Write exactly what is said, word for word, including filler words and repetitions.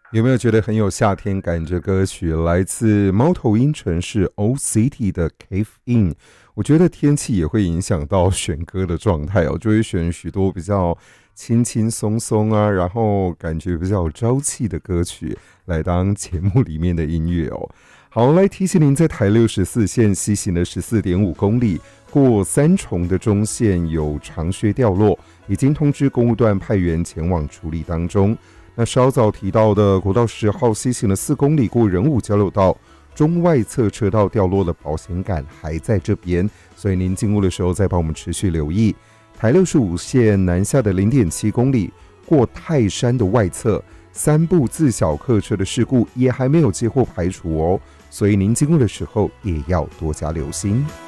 有没有觉得很有夏天感？这歌曲来自猫头鹰城市 Old City 的 Cave In。我觉得天气也会影响到选歌的状态哦，就会选许多比较轻轻松松啊，然后感觉比较有朝气的歌曲来当节目里面的音乐哦。好，来提醒您，在台六十四线西行了 十四点五公里，过三重的中线有长靴掉落，已经通知公务段派员前往处理当中。那稍早提到的国道十号西行了四公里，过仁武交流道中外侧车道掉落的保险杆还在这边，所以您经过的时候再帮我们持续留意。台六十五线南下的 零点七公里，过泰山的外侧三部自小客车的事故也还没有接获排除哦，所以您经过的时候也要多加留心。